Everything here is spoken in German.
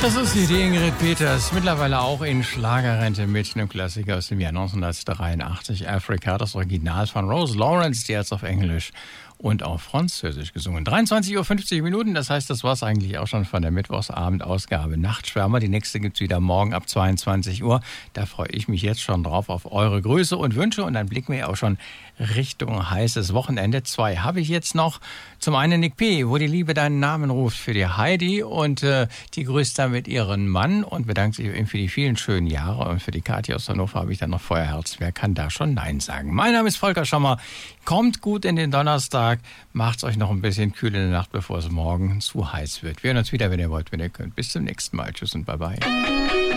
Das ist die Ingrid Peters, mittlerweile auch in Schlagerrente mit einem Klassiker aus dem Jahr 1983, Africa, das Original von Rose Lawrence, die hat es auf Englisch und auf Französisch gesungen. 23:50 Uhr, das heißt, das war es eigentlich auch schon von der Mittwochsabendausgabe Nachtschwärmer. Die nächste gibt's wieder morgen ab 22 Uhr. Da freue ich mich jetzt schon drauf auf eure Grüße und Wünsche und dann blicken wir auch schon Richtung heißes Wochenende. 2 habe ich jetzt noch. Zum einen Nick P., wo die Liebe deinen Namen ruft, für die Heidi und die grüßt damit ihren Mann und bedankt sich für die vielen schönen Jahre. Und für die Kathi aus Hannover habe ich dann noch Feuerherz. Wer kann da schon Nein sagen? Mein Name ist Volker Schommer. Kommt gut in den Donnerstag. Macht's euch noch ein bisschen kühl in der Nacht, bevor es morgen zu heiß wird. Wir hören uns wieder, wenn ihr wollt, wenn ihr könnt. Bis zum nächsten Mal. Tschüss und bye bye.